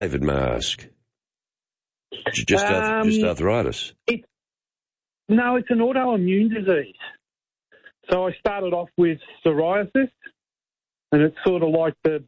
David, may I ask? Just arthritis? No, it's an autoimmune disease. So I started off with psoriasis, and it's sort of like the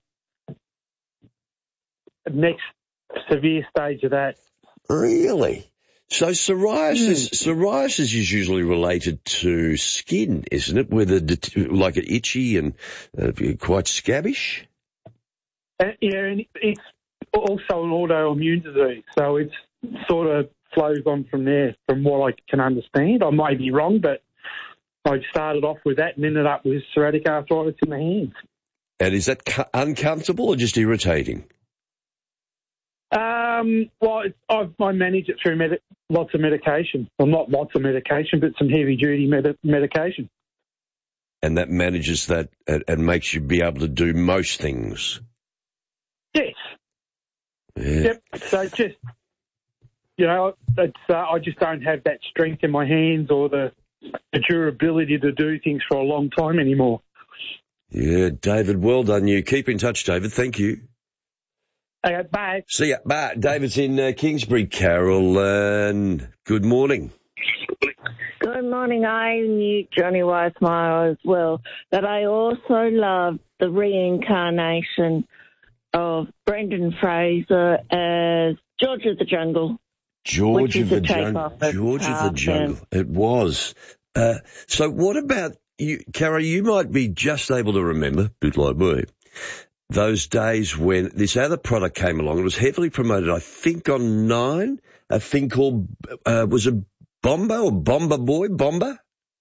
next severe stage of that. Really? So psoriasis is usually related to skin, isn't it? Where like itchy and quite scabbish? And it's also an autoimmune disease, so it's sort of flows on from there, from what I can understand. I may be wrong, but I started off with that and ended up with psoriatic arthritis in the hands. And is that uncomfortable or just irritating? Well, I manage it through lots of medication. Well, not lots of medication, but some heavy-duty medication. And that manages that and makes you be able to do most things? Yes. Yeah. Yep. So just, I just don't have that strength in my hands or the durability to do things for a long time anymore. Yeah, David, well done you. Keep in touch, David. Thank you. Okay, bye. See ya. Bye. David's in Kingsbury. Carol, good morning. Good morning. I knew Johnny Weissmeyer as well, but I also love the reincarnation of Brendan Fraser as George of the Jungle. George of the Jungle. It was. So what about you, Carol? You might be just able to remember, a bit like me, those days when this other product came along. It was heavily promoted, I think, on 9, a thing called, was it Bomba or Bomba Boy? Bomba?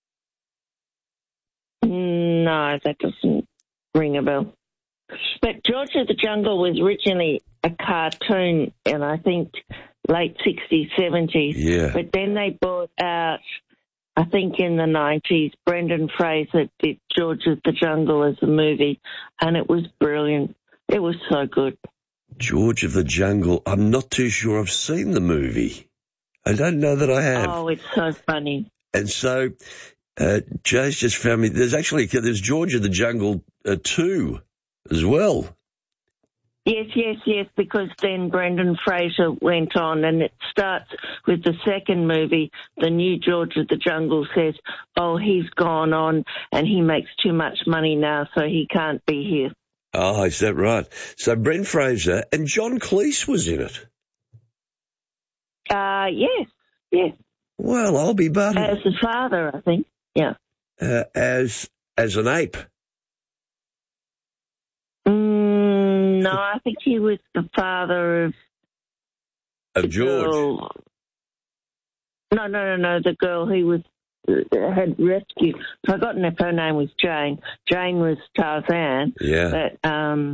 No, that doesn't ring a bell. But George of the Jungle was originally a cartoon in, I think, late 60s, 70s. Yeah. But then they brought out, I think in the 90s, Brendan Fraser did George of the Jungle as a movie, and it was brilliant. It was so good. George of the Jungle. I'm not too sure I've seen the movie. I don't know that I have. Oh, it's so funny. And so Jay's just found me. There's George of the Jungle 2 as well. Yes, because then Brendan Fraser went on, and it starts with the second movie. The new George of the Jungle says, he's gone on and he makes too much money now, so he can't be here. Oh, is that right? So Brendan Fraser and John Cleese was in it. Yes. Well, I'll be buttered. As the father, I think, yeah. As an ape. No, I think he was the father of George. Girl. No. The girl he was had rescued. I've forgotten if her name was Jane. Jane was Tarzan. Yeah. But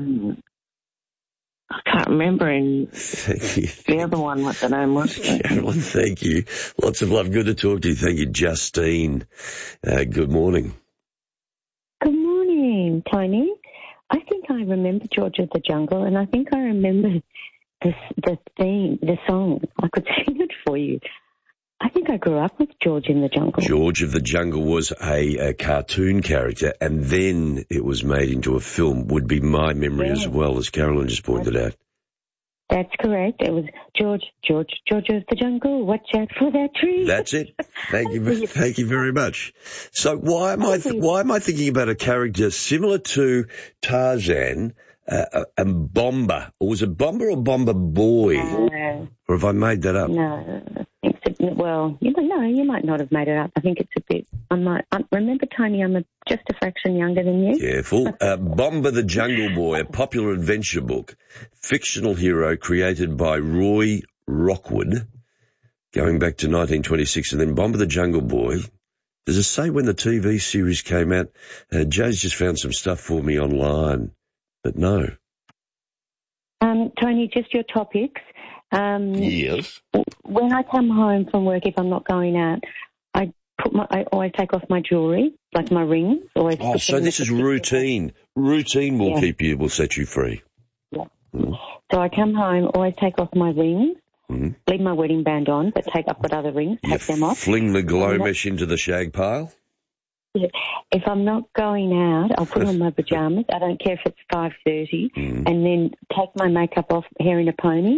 I can't remember the other one what the name was. Carolyn, thank you. Lots of love. Good to talk to you. Thank you, Justine. Good morning. Good morning, Tony. I think I remember George of the Jungle, and I think I remember the song. I could sing it for you. I think I grew up with George in the Jungle. George of the Jungle was a cartoon character, and then it was made into a film, would be my memory as well, as Carolyn just pointed out. That's correct. It was George of the Jungle, watch out for that tree. That's it. Thank you very much. So why am I thinking about a character similar to Tarzan and Bomba? Or was it Bomba or Bomba Boy? Or have I made that up? No. Well, you might not have made it up. I think it's a bit. Remember, Tony, I'm just a fraction younger than you. Careful. Bomba the Jungle Boy, a popular adventure book, fictional hero created by Roy Rockwood, going back to 1926, and then Bomba the Jungle Boy. Does it say when the TV series came out? Joe's just found some stuff for me online, but no. Tony, just your topics. Yes. When I come home from work, if I'm not going out, I always take off my jewellery, like my rings. So this is routine. Routine will set you free. Yeah. So I come home, always take off my rings, leave my wedding band on, but I've got other rings, take them off. Fling the glow mesh into the shag pile? if I'm not going out, I'll put on my pajamas. I don't care if it's 5:30, and then take my makeup off, hair in a pony,